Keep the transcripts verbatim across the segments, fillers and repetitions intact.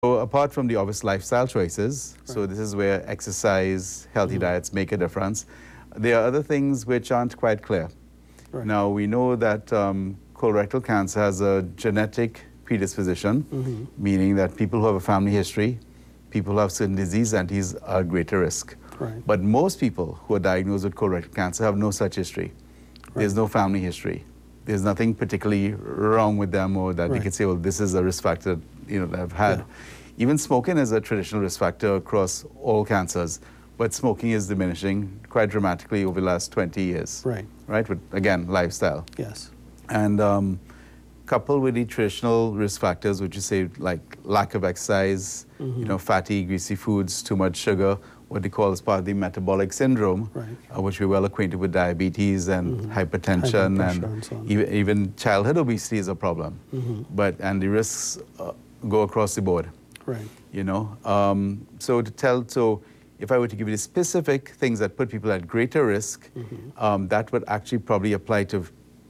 So apart from the obvious lifestyle choices, right. so this is where exercise, healthy mm-hmm. diets make a difference. There are other things which aren't quite clear. Right. Now, we know that um, colorectal cancer has a genetic predisposition, mm-hmm. meaning that people who have a family history, people who have certain disease entities are at greater risk. Right. But most people who are diagnosed with colorectal cancer have no such history. Right. There's no family history. There's nothing particularly wrong with them, or that right. we could say, well, this is a risk factor, you know, that I've had. Yeah. Even smoking is a traditional risk factor across all cancers, but smoking is diminishing quite dramatically over the last twenty years. Right. Right, with, again, lifestyle. Yes. And um, coupled with the traditional risk factors, which you say, like lack of exercise, mm-hmm. you know, fatty, greasy foods, too much sugar, what they call as part of the metabolic syndrome, right. uh, which we're well acquainted with diabetes and mm-hmm. hypertension, and, and so even, even childhood obesity is a problem. Mm-hmm. But, and the risks uh, go across the board. Right. You know, um, so to tell, so if I were to give you the specific things that put people at greater risk, mm-hmm. um, that would actually probably apply to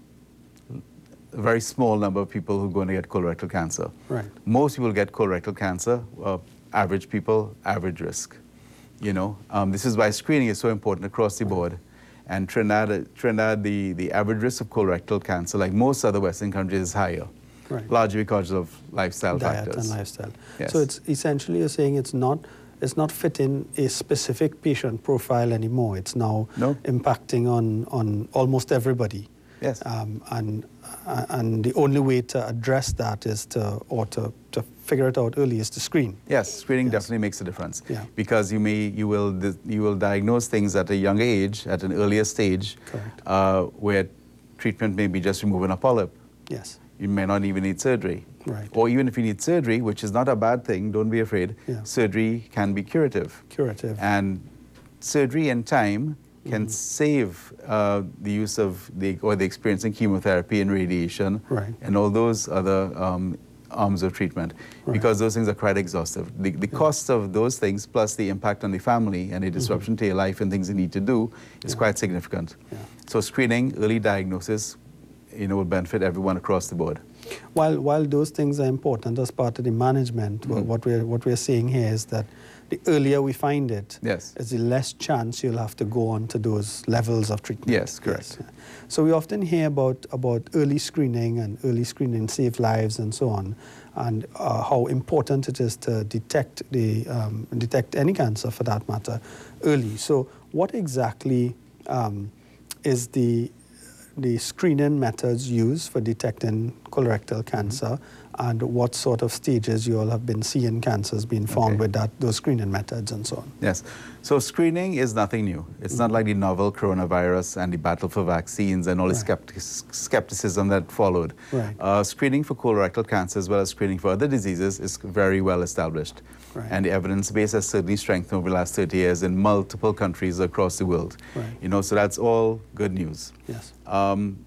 a very small number of people who are going to get colorectal cancer. Right. Most people get colorectal cancer, uh, average people, average risk. You know, um, this is why screening is so important across the board. And Trinidad, Trinidad the, the average risk of colorectal cancer, like most other Western countries, is higher. Right. Largely because of lifestyle Diet factors. and lifestyle. Yes. So it's essentially you're saying it's not it's not fitting a specific patient profile anymore. It's now no. impacting on on almost everybody. Yes. Um, and uh, and the only way to address that is to or to, to figure it out early is to screen. Yes, screening yes. definitely makes a difference. Yeah. Because you may you will you will diagnose things at a younger age, at an earlier stage, correct. Uh, where treatment may be just removing a polyp. Yes. You may not even need surgery. Right. Or even if you need surgery, which is not a bad thing, don't be afraid. Yeah. Surgery can be curative. Curative. And surgery in time can mm-hmm. save uh, the use of the, or the experiencing chemotherapy and radiation right. and all those other um, arms of treatment, right. because those things are quite exhaustive. The, the yeah. cost of those things plus the impact on the family and the disruption mm-hmm. to your life and things you need to do is yeah. quite significant. Yeah. So screening, early diagnosis, you know, will benefit everyone across the board. While while those things are important as part of the management, mm-hmm. what we're what we're saying here is that the earlier we find it, yes. is the less chance you'll have to go on to those levels of treatment. Yes, correct. Yes. So we often hear about about early screening and early screening save lives and so on, and uh, how important it is to detect the um, detect any cancer for that matter early. So what exactly um, is the the screening methods used for detecting colorectal cancer, mm-hmm. and what sort of stages you all have been seeing cancers being formed okay. with that those screening methods and so on? Yes. So screening is nothing new. It's mm-hmm. not like the novel coronavirus and the battle for vaccines and all the right. skeptic skepticism that followed. Right. Uh, screening for colorectal cancer as well as screening for other diseases is very well established. Right. And the evidence base has certainly strengthened over the last thirty years in multiple countries across the world. Right. You know, so that's all good news. Yes. Um,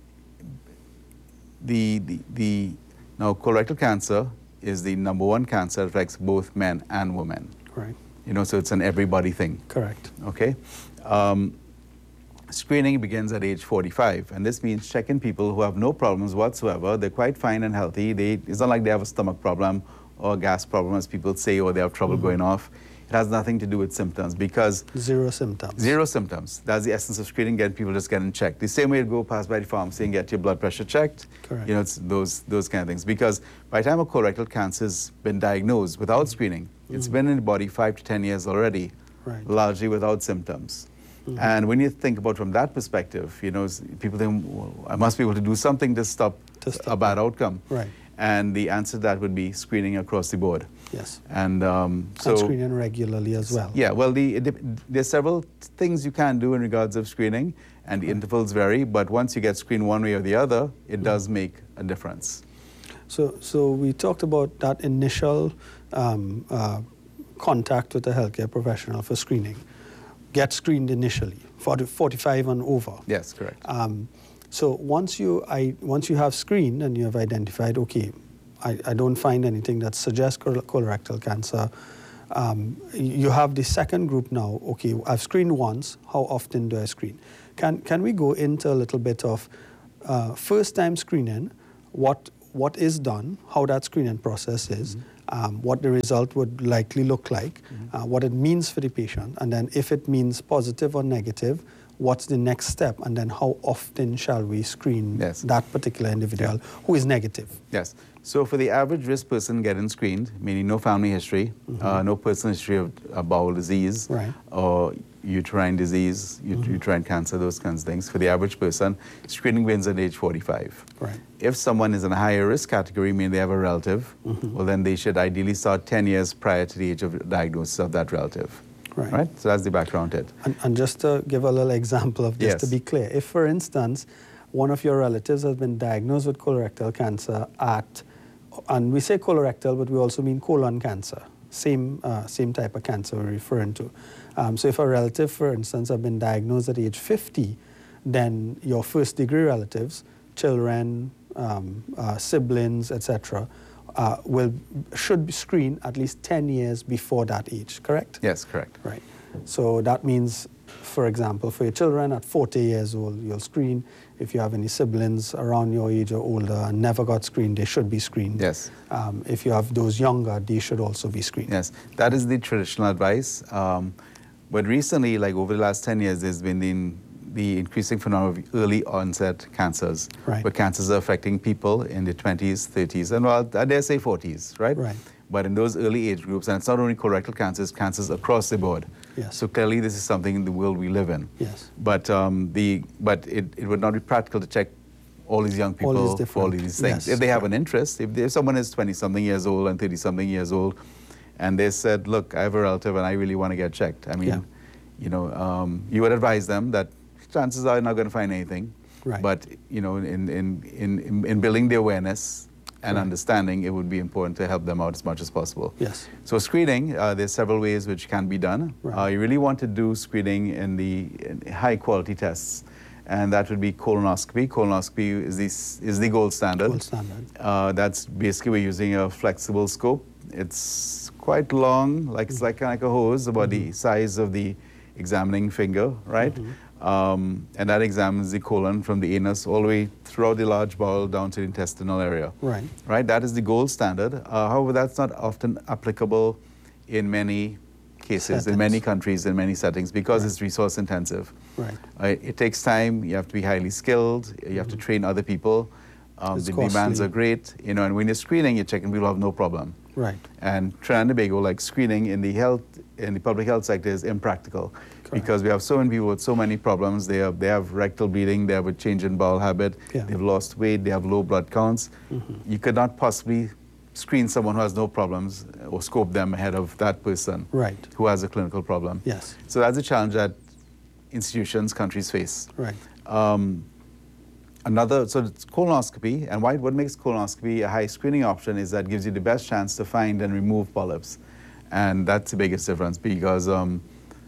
the, the, the, now, colorectal cancer is the number one cancer that affects both men and women. Right. You know, so it's an everybody thing. Correct. Okay. Um, screening begins at age forty-five, and this means checking people who have no problems whatsoever. They're quite fine and healthy. They, it's not like they have a stomach problem or a gas problem, as people say, or they have trouble mm-hmm. going off. It has nothing to do with symptoms because... Zero symptoms. Zero symptoms. That's the essence of screening, get people just getting checked. The same way you go past by the pharmacy and get your blood pressure checked. Correct. You know, it's those, those kind of things. Because by the time a colorectal cancer has been diagnosed without screening, mm-hmm. it's been in the body five to ten years already, right. largely without symptoms. Mm-hmm. And when you think about from that perspective, you know, people think, well, I must be able to do something to stop, to stop a bad outcome. Right. And the answer to that would be screening across the board. Yes. And um, so... And screening regularly as well. Yeah, well, the, the, there's several things you can do in regards of screening, and the right. intervals vary, but once you get screened one way or the other, it mm. does make a difference. So, so we talked about that initial um, uh, contact with a healthcare professional for screening. Get screened initially, forty, forty-five and over. Yes, correct. Um, so once you, I, once you have screened and you have identified, okay, I, I don't find anything that suggests colorectal cancer, um, you have the second group now. Okay, I've screened once. How often do I screen? Can, can we go into a little bit of uh, first-time screening, what, what is done, how that screening process is, mm-hmm. um, what the result would likely look like, mm-hmm. uh, what it means for the patient, and then if it means positive or negative, what's the next step, and then how often shall we screen yes. that particular individual yeah. who is negative? Yes. So for the average risk person getting screened, meaning no family history, mm-hmm. uh, no personal history of uh, bowel disease right. or uterine disease, ut- mm-hmm. uterine cancer, those kinds of things. For the average person, screening begins at age forty-five. Right. If someone is in a higher risk category, meaning they have a relative, mm-hmm. well then they should ideally start ten years prior to the age of diagnosis of that relative. Right. right. So that's the background to it. And, and just to give a little example of this, yes. to be clear, if for instance, one of your relatives has been diagnosed with colorectal cancer at, and we say colorectal, but we also mean colon cancer, same, uh, same type of cancer we're referring to. Um, so if a relative, for instance, have been diagnosed at age fifty, then your first degree relatives, children, um, uh, siblings, et cetera, uh, will, should be screened at least ten years before that age, correct? Yes, correct. Right. So that means, for example, for your children at forty years old, you'll screen. If you have any siblings around your age or older and never got screened, they should be screened. Yes. Um, if you have those younger, they should also be screened. Yes, that is the traditional advice. Um, but recently, like over the last ten years, there's been the, the increasing phenomenon of early onset cancers, right. where cancers are affecting people in their twenties, thirties, and well, I dare say forties, right? Right. But in those early age groups, and it's not only colorectal cancers, cancers across the board. Yes. So clearly this is something in the world we live in. Yes. But, um, the, but it, it would not be practical to check all these young people all these for all these things. Yes. If they have an interest, if, they, if someone is twenty-something years old and thirty-something years old, and they said, look, I have a relative and I really want to get checked. I mean, yeah. you know, um, you would advise them that chances are you're not going to find anything. Right. But, you know, in, in, in, in building the awareness and right. understanding, it would be important to help them out as much as possible. Yes. So screening, uh, there's several ways which can be done. Right. Uh, you really want to do screening in the in high quality tests, and that would be colonoscopy. Colonoscopy is the, is the gold standard. Gold standard. Uh, that's basically we're using a flexible scope. It's quite long, like it's like, like a hose, about mm-hmm. the size of the examining finger, right? Mm-hmm. Um, and that examines the colon from the anus all the way throughout the large bowel down to the intestinal area. Right. Right. That is the gold standard. Uh, however, that's not often applicable in many cases, settings. in many countries, in many settings, because right. it's resource intensive. Right. Uh, it takes time. You have to be highly skilled. You have mm-hmm. to train other people. Um, the costly. demands are great, you know. And when you're screening, you're checking people have no problem. Right. And Trinidad and Tobago, like screening in the health in the public health sector, is impractical. Because we have so many people with so many problems. They have, they have rectal bleeding, they have a change in bowel habit, yeah. they've lost weight, they have low blood counts. Mm-hmm. You could not possibly screen someone who has no problems or scope them ahead of that person right. who has a clinical problem. Yes. So that's a challenge that institutions, countries face. Right. Um, another, so it's colonoscopy, and why, what makes colonoscopy a high screening option is that it gives you the best chance to find and remove polyps. And that's the biggest difference, because um,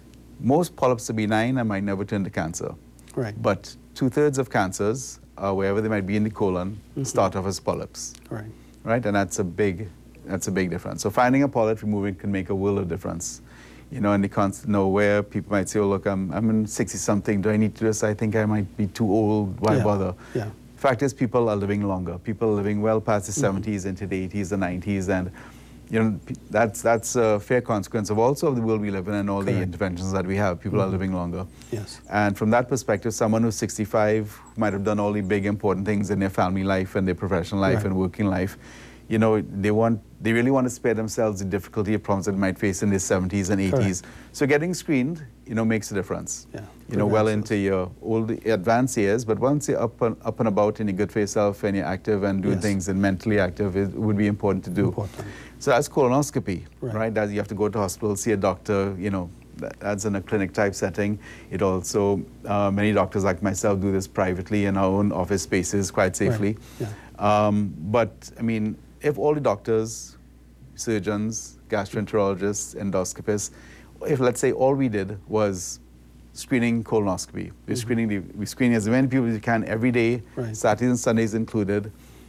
most polyps are benign and might never turn to cancer. Right. But two-thirds of cancers, uh, wherever they might be in the colon, mm-hmm. start off as polyps. Right. Right, and that's a big, that's a big difference. So finding a polyp, removing can make a world of difference. You know, and they can't know where people might say, oh, look, I'm, I'm in sixty-something. Do I need to do this? I think I might be too old. Why yeah. bother? Yeah. Fact is, people are living longer. People are living well past the mm-hmm. seventies, into the eighties, the nineties, and you know, that's that's a fair consequence of also of the world we live in and all Correct. the interventions that we have. People mm-hmm. are living longer. Yes. And from that perspective, someone who's sixty-five might have done all the big important things in their family life and their professional life right. and working life. You know, they want, they really want to spare themselves the difficulty of problems that they might face in their seventies and eighties. Correct. So getting screened, you know, makes a difference. Yeah. You know, well into your old advanced years, but once you're up and, up and about and you're good for yourself and you're active and doing yes. things and mentally active, it would be important to do. Important. So that's colonoscopy, right? right? That you have to go to hospital, see a doctor, you know, that, that's in a clinic type setting. It also, uh, many doctors like myself do this privately in our own office spaces quite safely. Right. Yeah. Um, but, I mean, if all the doctors, surgeons, gastroenterologists, endoscopists, if let's say all we did was screening colonoscopy, we're mm-hmm. screening the, we screen as many people as we can every day, right. Saturdays and Sundays included,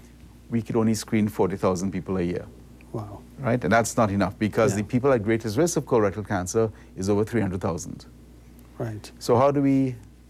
we could only screen forty thousand people a year. Wow. Right, and that's not enough because yeah. the people at greatest risk of colorectal cancer is over three hundred thousand. Right. So how do we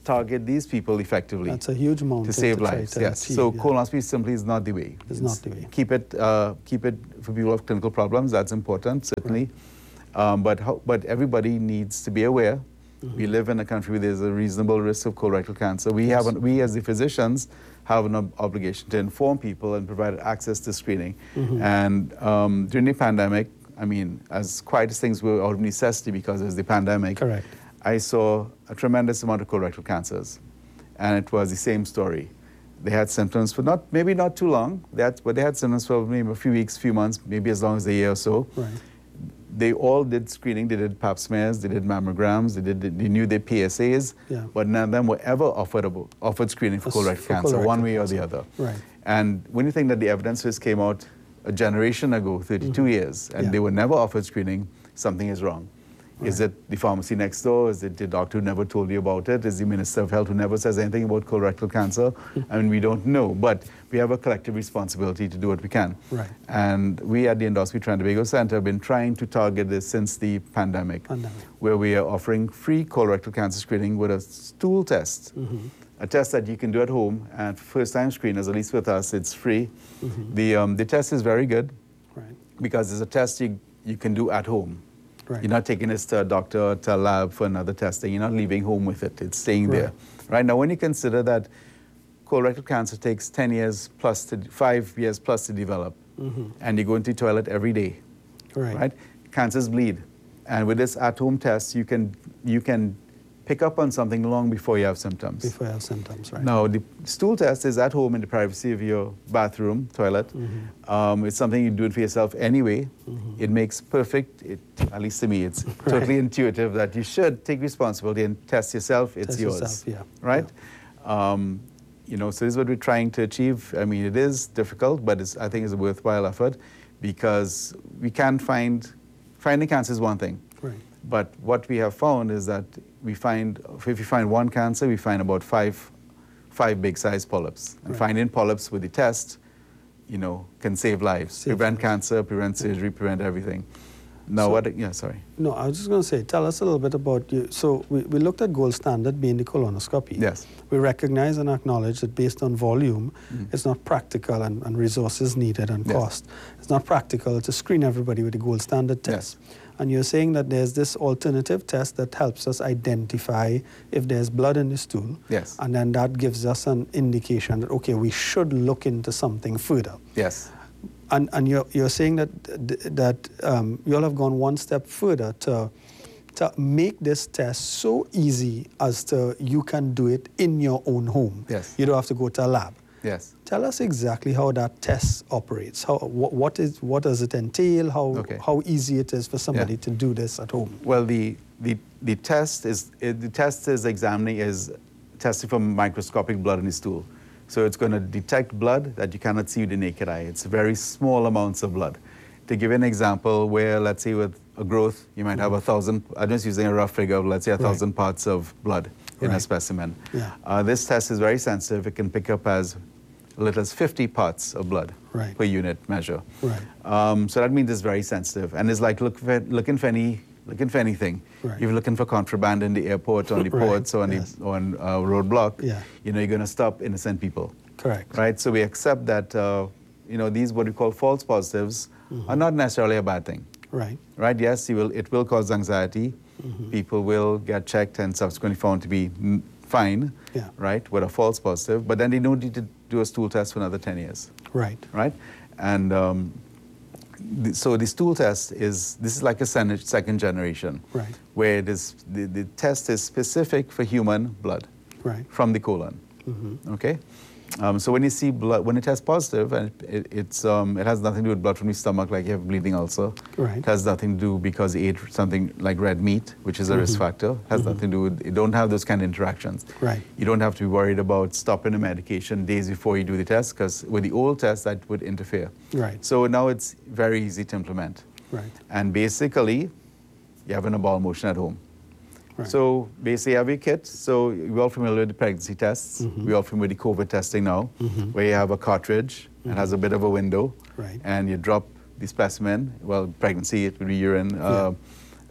target these people effectively. That's a huge amount to save to try lives. to Yes. achieve, so yeah. colonoscopy simply is not the way. It's not the way. Keep it, uh, keep it for people who have clinical problems. That's important, certainly. Um, but how, but everybody needs to be aware. Mm-hmm. We live in a country where there's a reasonable risk of colorectal cancer. We Yes. have, an, we as the physicians, have an ob obligation to inform people and provide access to screening. Mm-hmm. And um, during the pandemic, I mean, as quite as things were out of necessity because it was the pandemic. Correct. I saw a tremendous amount of colorectal cancers, and it was the same story. They had symptoms for not maybe not too long, that, but they had symptoms for maybe a few weeks, few months, maybe as long as a year or so. Right. They all did screening. They did pap smears, they did mammograms, they did they knew their P S As, yeah. but none of them were ever offered offered screening for colorectal for cancer, colorectal one way cancer. or the other. Right. And when you think that the evidence first came out a generation ago, thirty-two mm-hmm. years, and yeah. they were never offered screening, something is wrong. Right. Is it the pharmacy next door? Is it the doctor who never told you about it? Is the Minister of Health who never says anything about colorectal cancer? I mean, we don't know, but we have a collective responsibility to do what we can. Right. And we at the Endoscopy Trinidad Center have been trying to target this since the pandemic, pandemic, where we are offering free colorectal cancer screening with a stool test, mm-hmm. a test that you can do at home. And for first-time screeners, at least with us, it's free. Mm-hmm. The, um, the test is very good right. because it's a test you, you can do at home. Right. You're not taking this to a doctor, to a lab for another testing. You're not leaving home with it. It's staying right. there. Right now, when you consider that colorectal cancer takes ten years plus to, five years plus to develop, mm-hmm. and you go into the toilet every day, right. right? Cancers bleed. And with this at-home test, you can, you can pick up on something long before you have symptoms. Before you have symptoms, right. Now, the stool test is at home in the privacy of your bathroom, toilet. Mm-hmm. um, it's something you do it for yourself anyway. Mm-hmm. It makes perfect, it, at least to me, it's right. totally intuitive that you should take responsibility and test yourself. It's test yours, yourself, yeah. right? Yeah. Um, you know, so this is what we're trying to achieve. I mean, it is difficult, but it's, I think it's a worthwhile effort because we can't find, finding cancer is one thing. Right. But what we have found is that we find, if we find one cancer, we find about five, five big-sized polyps. And right. finding polyps with the test, you know, can save lives, save prevent lives. cancer, prevent surgery, prevent everything. Now, so, what, yeah, sorry. No, I was just going to say, tell us a little bit about you. So we, we looked at gold standard being the colonoscopy. Yes. We recognize and acknowledge that based on volume, mm. it's not practical and, and resources needed and yes. cost. It's not practical to screen everybody with the gold standard test. Yes. And you're saying that there's this alternative test that helps us identify if there's blood in the stool. Yes. And then that gives us an indication that, okay, we should look into something further. Yes. And, and you're, you're saying that, that um, you all have gone one step further to, to make this test so easy as to you can do it in your own home. Yes. You don't have to go to a lab. Yes. Tell us exactly how that test operates. How, what, what, is, what does it entail? How, okay. how easy it is for somebody yeah. to do this at home? Well, the, the, the, test is, the test is examining is testing for microscopic blood in the stool. So it's going to detect blood that you cannot see with the naked eye. It's very small amounts of blood. To give you an example, where let's say with a growth, you might mm-hmm. have a thousand, I'm just using a rough figure of let's say a thousand right. parts of blood in right. a specimen. Yeah. Uh, this test is very sensitive. It can pick up as little as fifty parts of blood right. per unit measure. Right. Um, so that means it's very sensitive. And it's like look for, looking for any looking for anything. Right. If you're looking for contraband in the airport, on the right. ports, or on, yes. the, on a roadblock, yeah. you know, you're going to stop innocent people. Correct. Right? So we accept that, uh, you know, these what we call false positives mm-hmm. are not necessarily a bad thing. Right. Right? Yes, you will, it will cause anxiety. Mm-hmm. People will get checked and subsequently found to be fine, yeah. right, with a false positive. But then they don't need to do a stool test for another ten years. Right. Right? And um, so the stool test is, this is like a second generation, right. where it is, the, the test is specific for human blood right. from the colon, mm-hmm. okay? Um, so when you see blood, when it tests positive, and it, it's, um, it has nothing to do with blood from the stomach, like you have a bleeding ulcer. Right. It has nothing to do because you ate something like red meat, which is a mm-hmm. risk factor. It has mm-hmm. nothing to do with, you don't have those kind of interactions. Right. You don't have to be worried about stopping the medication days before you do the test, because with the old test, that would interfere. Right. So now it's very easy to implement. Right. And basically, you have an bowel motion at home. Right. So basically, you have your kit. So we're all familiar with the pregnancy tests. Mm-hmm. We're all familiar with the COVID testing now, mm-hmm. where you have a cartridge mm-hmm. and has a bit of a window, right. and you drop the specimen. Well, pregnancy, it would be urine. Uh,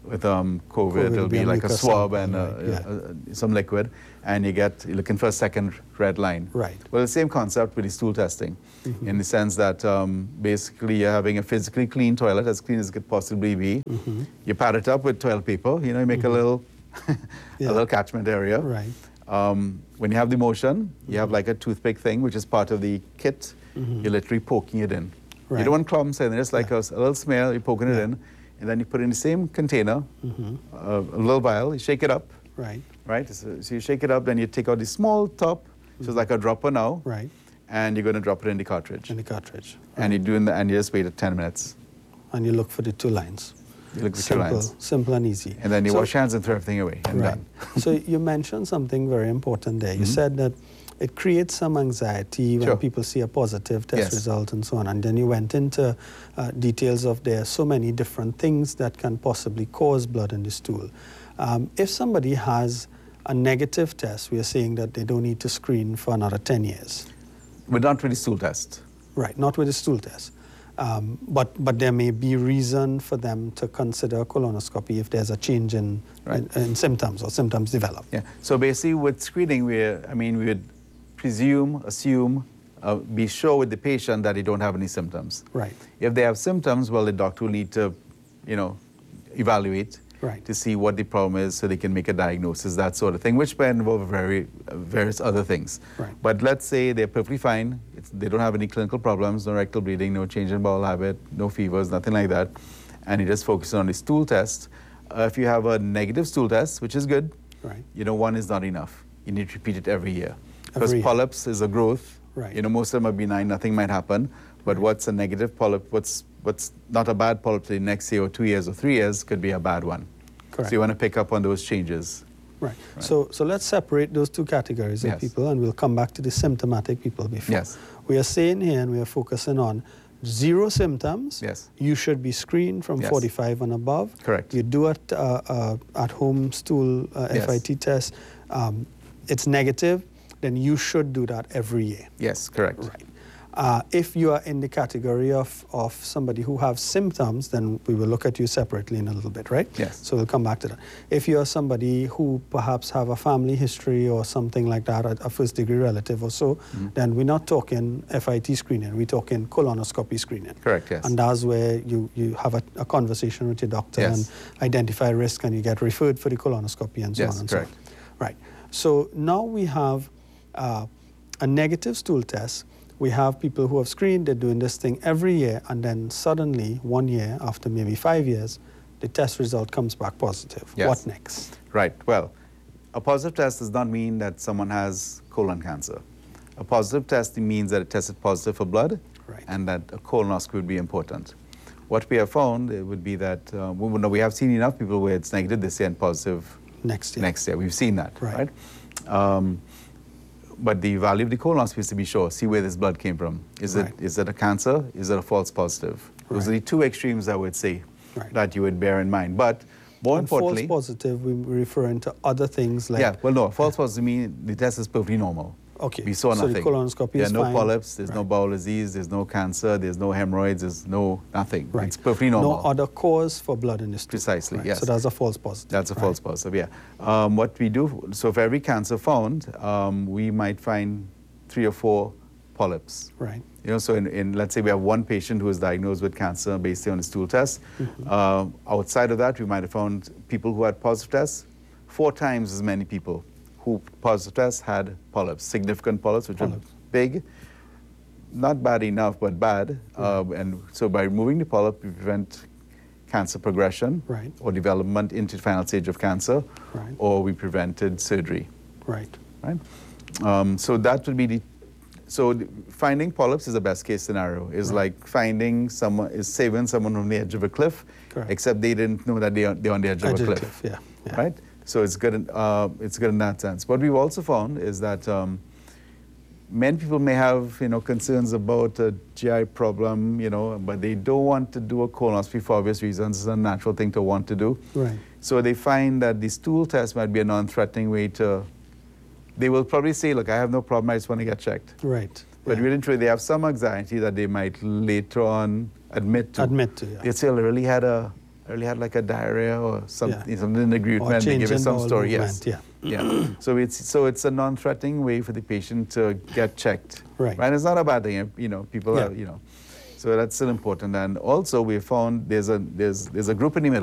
with um, COVID, COVID it'll will be, be a like a mucus swab sample, and right, uh, yeah. uh, uh, some liquid, and you get, you're looking for a second red line. Right. Well, the same concept with the stool testing, Mm-hmm. in the sense that um, basically you're having a physically clean toilet, as clean as it could possibly be. Mm-hmm. You pad it up with toilet paper, you know, you make Mm-hmm. a little, Yeah. a little catchment area. Right. Um, when you have the motion, you have Mm-hmm. like a toothpick thing, which is part of the kit. Mhm. You're literally poking it in. You Right. don't want clumps in, it's like Yeah. a, a little smear, you're poking it Yeah. in, and then you put it in the same container, Mhm. uh, a little vial, you shake it up, Right. right? So, so you shake it up, then you take out the small top, so it's like a dropper now, Right. and you're going to drop it in the cartridge. In the cartridge. And you're doing the, and you just wait at ten minutes. And you look for the two lines. You look for two Simple, lines. simple and easy. And then you So- wash hands and throw everything away, and right. done. So you mentioned something very important there. You Mhm. said that it creates some anxiety when Sure. people see a positive test Yes. result and so on. And then you went into uh, details of there are so many different things that can possibly cause blood in the stool. Um, if somebody has a negative test, we are saying that they don't need to screen for another ten years. But not really stool test. Right, not with a stool test. Um, but, but there may be reason for them to consider a colonoscopy if there's a change in, Right. in, in symptoms or symptoms develop. Yeah. So basically, with screening, we, I mean, we would presume, assume, uh, be sure with the patient that they don't have any symptoms. Right, If they have symptoms, well, the doctor will need to, you know, evaluate right, to see what the problem is, so they can make a diagnosis, that sort of thing, which may involve very uh, various other things. Right. But let's say they're perfectly fine. It's, they don't have any clinical problems, no rectal bleeding, no change in bowel habit, no fevers, nothing like that, and you just focus on the stool test. Uh, if you have a negative stool test, which is good, right, you know, one is not enough. You need to repeat it every year. Because Every year. polyps is a growth. Right. You know, most of them are benign, nothing might happen. But Right. what's a negative polyp, what's what's not a bad polyp the next year or two years or three years could be a bad one. correct. So you want to pick up on those changes. Right. So, so let's separate those two categories of Yes. people, and we'll come back to the symptomatic people before. Yes. We are saying here, and we are focusing on zero symptoms. Yes. You should be screened from Yes. forty-five and above. Correct. You do a uh, uh, at-home stool uh, Yes. F I T test. Um, it's negative, then you should do that every year. Yes, correct. Right. Uh, if you are in the category of, of somebody who have symptoms, then we will look at you separately in a little bit, right? Yes. So we'll come back to that. If you are somebody who perhaps have a family history or something like that, a, a first degree relative or so, Mm-hmm. then we're not talking F I T screening, we're talking colonoscopy screening. Correct, yes. And that's where you, you have a, a conversation with your doctor Yes. and identify risk, and you get referred for the colonoscopy and so Yes, on and correct. so on. Right. So now we have uh, a negative stool test. We have people who have screened, they're doing this thing every year, and then suddenly, one year after maybe five years, the test result comes back positive. Yes. What next? Right. Well, a positive test does not mean that someone has colon cancer. A positive test means that it tested positive for blood, Right. and that a colonoscopy would be important. What we have found it would be that uh, we, no, we have seen enough people where it's negative this year and positive Next year. next year. We've seen that, Right. right? Um, but the value of the colonoscopy is to be sure, see where this blood came from. Is Right. it is it a cancer? Is it a false positive? Those are Right. the two extremes I would say Right. that you would bear in mind. But more And importantly, false positive, we're referring to other things like. yeah, well, no, false positive means the test is perfectly normal. Okay. We saw so nothing. the colonoscopy there is are no fine. polyps, there's no Right. bowel disease, there's no cancer, there's no hemorrhoids, there's no nothing. Right. It's perfectly normal. No other cause for blood in the stool. Precisely, Right. yes. So that's a false positive. That's a right. false positive, yeah. Um, what we do, so for every cancer found, um, we might find three or four polyps. Right. You know, so in, in let's say we have one patient who is diagnosed with cancer based on a stool test. Mm-hmm. Uh, outside of that, we might have found people who had positive tests, four times as many people who positive tests had polyps, significant polyps, which Polyps. are big, not bad enough, but bad. Uh, and so by removing the polyp, we prevent cancer progression Right. or development into the final stage of cancer, Right. or we prevented surgery. Right. Right? Um, so that would be the. So the- finding polyps is the best case scenario. Is Right. like finding someone, is saving someone from the edge of a cliff, Correct. except they didn't know that they are, they're on the edge, of a cliff. Adjective, yeah. yeah. Right? So it's good. In, uh, it's good in that sense. What we've also found is that um, many people may have, you know, concerns about a G I problem, you know, but they don't want to do a colonoscopy for obvious reasons. It's a natural thing to want to do. Right. So they find that the stool test might be a non-threatening way to. They will probably say, "Look, I have no problem. I just want to get checked." Right. But yeah. really, truly, they have some anxiety that they might later on admit to. Admit to, yeah. They say, "I really had a I really had like a diarrhea or something, Yeah. something in the Or agreement. They change give you in some bowel story. movement, Yes. yeah. Yeah. So it's so it's a non-threatening way for the patient to get checked. Right. And it's not a bad thing. You know, people Yeah. are, you know. So that's still important. And also we found there's a there's there's a group in the Middle